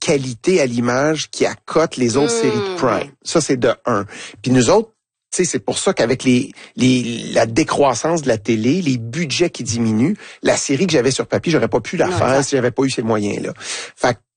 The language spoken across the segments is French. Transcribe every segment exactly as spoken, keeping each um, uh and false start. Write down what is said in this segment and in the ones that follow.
qualité à l'image qui accote les autres mmh. séries de Prime. Ça, c'est de un. Puis nous autres, tu sais, c'est pour ça qu'avec les, les, la décroissance de la télé, les budgets qui diminuent, la série que j'avais sur papier, j'aurais pas pu la non, faire si j'avais pas eu ces moyens-là. Fait que,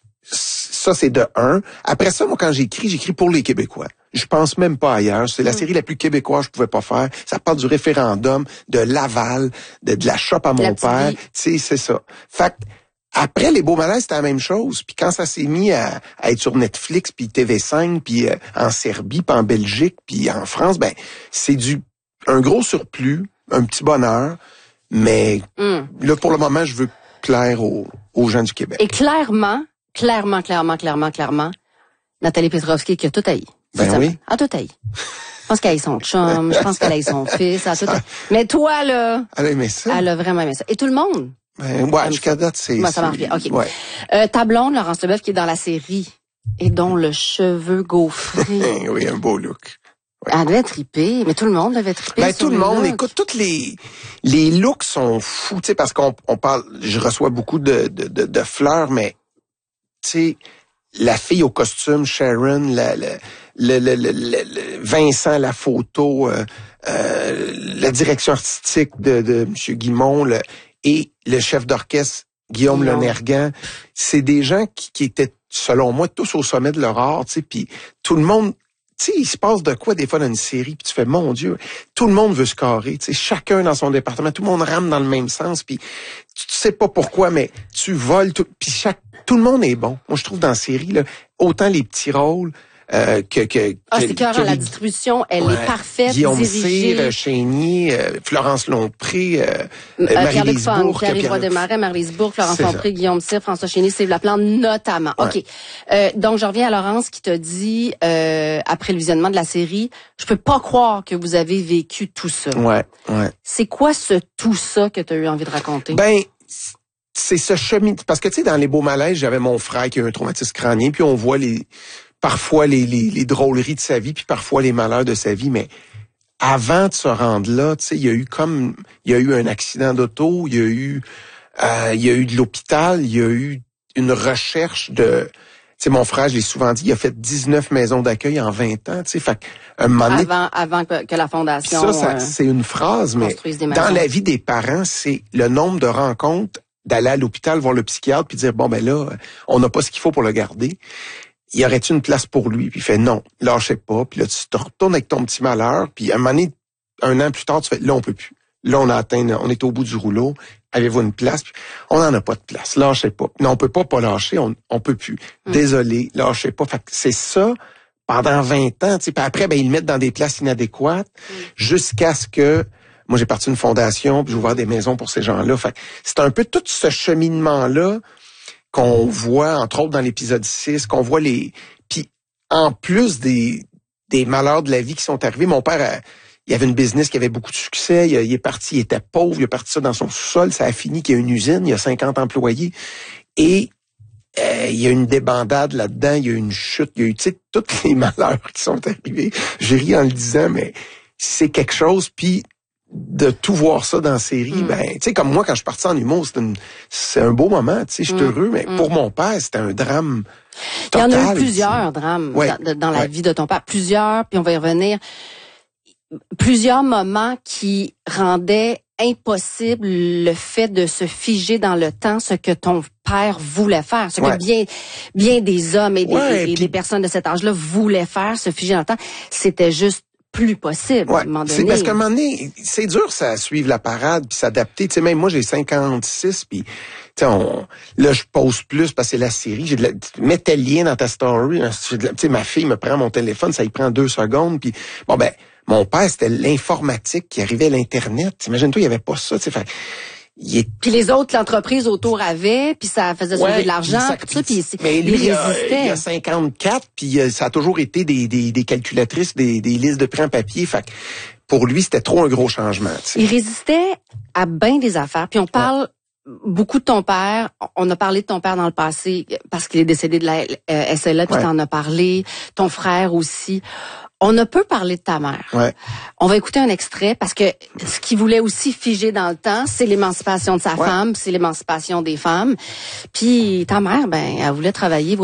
ça, c'est de un. Après ça, moi, quand j'écris, j'écris pour les Québécois. Je pense même pas ailleurs. C'est la mmh. série la plus québécoise que je pouvais pas faire. Ça parle du référendum, de Laval, de, de la shop à mon père. Tu sais, c'est ça. Fait que, après, Les Beaux Malaises, c'était la même chose. Puis quand ça s'est mis à, à être sur Netflix, puis T V cinq, puis euh, en Serbie, puis en Belgique, puis en France, ben c'est du un gros surplus, un petit bonheur. Mais mmh. là, pour le moment, je veux plaire aux, aux gens du Québec. Et clairement, clairement, clairement, clairement, clairement, Nathalie Petrovski qui a tout haï. Ben oui. A tout haï. Je pense qu'elle a eu son chum, je pense qu'elle a eu son fils, elle a tout haï. Mais toi, là... Elle a aimé ça. Elle a vraiment aimé ça. Et tout le monde... Ben, ouais, jusqu'à date, c'est... Moi, ça marche bien, OK. Ouais. Euh, ta blonde, Laurence Leboeuf, qui est dans la série, et dont le cheveu gaufré. Oui, un beau look. Ouais. Elle devait triper, mais tout le monde devait triper. Ben, tout le monde, look. Écoute, toutes les, les looks sont fous, tu sais, parce qu'on on parle, je reçois beaucoup de, de, de, de fleurs, mais, tu sais, la fille au costume, Sharon, la, la, le, le, le, le, Vincent, la photo, euh, euh, la direction artistique de, de M. Guimond, le, et le chef d'orchestre, Guillaume Lonergan, c'est des gens qui, qui étaient, selon moi, tous au sommet de leur art, tu sais, puis tout le monde, tu sais, il se passe de quoi des fois dans une série, puis tu fais, mon Dieu, tout le monde veut se carrer, tu sais, chacun dans son département, tout le monde rame dans le même sens, puis tu sais pas pourquoi, mais tu voles, tout, puis chaque, tout le monde est bon. Moi, je trouve dans la série, là, autant les petits rôles, Euh, que, que, ah, que, c'est clair, la les... distribution, elle ouais. est parfaite, Guillaume dirigée. Cyr, Chénier, euh, Florence Lompré, euh, euh, Marie-Lise Bourque. Pierre-Yves Roy-Desmarais, Marie-Lise Bourque, Florence Lompré, Guillaume Cyr, François Chénier, Steve Laplante, notamment. Ouais. OK. Euh, donc, je reviens à Laurence qui t'a dit, euh, après le visionnement de la série, je peux pas croire que vous avez vécu tout ça. Ouais, ouais. C'est quoi ce tout ça que tu as eu envie de raconter? Ben, c'est ce chemin, parce que tu sais, dans Les Beaux Malaises, j'avais mon frère qui a eu un traumatisme crânien, puis on voit les... parfois les, les, les drôleries de sa vie, puis parfois les malheurs de sa vie, mais avant de se rendre là, tu sais, il y a eu comme, il y a eu un accident d'auto, il y a eu, euh, il y a eu de l'hôpital, il y a eu une recherche de, tu sais, mon frère, je l'ai souvent dit, il a fait dix-neuf maisons d'accueil en vingt ans, tu sais, fait un moment donné, avant, avant que, que la fondation. Ça, ça euh, c'est une phrase, mais dans la vie des parents, c'est le nombre de rencontres d'aller à l'hôpital voir le psychiatre puis dire bon ben là, on n'a pas ce qu'il faut pour le garder. Y aurait-tu une place pour lui? Puis il fait non, lâchez pas. Puis là, tu te retournes avec ton petit malheur. Puis un moment donné, un an plus tard, tu fais là, on peut plus. Là, on a atteint, on est au bout du rouleau. Avez-vous une place? Puis, on n'en a pas de place. Lâchez pas. Non, on peut pas pas lâcher. On, on peut plus. Mm. Désolé, lâchez pas. Fait que c'est ça pendant vingt ans. Tu sais. Puis après, ben ils le mettent dans des places inadéquates mm. jusqu'à ce que moi j'ai parti une fondation, puis j'ai ouvert des maisons pour ces gens-là. Fait que c'est un peu tout ce cheminement-là qu'on voit, entre autres, dans l'épisode six, qu'on voit les... Puis, en plus des, des malheurs de la vie qui sont arrivés, mon père, a, il avait une business qui avait beaucoup de succès, il, il est parti, il était pauvre, il a parti ça dans son sous-sol, ça a fini qu'il y a une usine, il y a cinquante employés, et euh, il y a une débandade là-dedans, il y a une chute, il y a eu, tu sais, tous les malheurs qui sont arrivés. J'ai ri en le disant, mais c'est quelque chose, puis de tout voir ça dans la série, mm. ben, tu sais, comme moi, quand je suis parti en humour, c'est, une, c'est un beau moment, tu sais, je suis mm. heureux, mais mm. pour mon père, c'était un drame total. Il y en a eu plusieurs drames ouais. dans, dans la ouais. vie de ton père, plusieurs, puis on va y revenir, plusieurs moments qui rendaient impossible le fait de se figer dans le temps, ce que ton père voulait faire, ce ouais. que bien bien des hommes et des, ouais, et puis... des personnes de cet âge-là voulaient faire, se figer dans le temps, c'était juste plus possible ouais, à un moment donné. C'est parce qu'à un moment donné, c'est dur ça à suivre la parade puis s'adapter. Tu sais, même moi j'ai cinquante-six puis tu sais, on, là je pose plus parce que c'est la série. J'ai de la, mets tel lien dans ta story. Tu sais, ma fille me prend mon téléphone, ça y prend deux secondes puis bon ben mon père c'était l'informatique qui arrivait à l'internet. Imagine-toi, il y avait pas ça. Tu sais, fait, il est... Puis les autres, l'entreprise autour avait, puis ça faisait sauver ouais, de l'argent, ça, tout ça, puis mais lui, il il résistait. A, il a cinquante-quatre, puis euh, ça a toujours été des, des, des calculatrices, des, des listes de prix en papier. Fait que pour lui, c'était trop un gros changement. T'sais. Il résistait à bien des affaires. Puis on parle ouais. beaucoup de ton père. On a parlé de ton père dans le passé parce qu'il est décédé de la euh, S L A, puis ouais. t'en as parlé. Ton frère aussi. On ne peut parler de ta mère. Ouais. On va écouter un extrait parce que ce qu'il voulait aussi figer dans le temps, c'est l'émancipation de sa ouais. femme, c'est l'émancipation des femmes. Puis ta mère, ben, elle voulait travailler.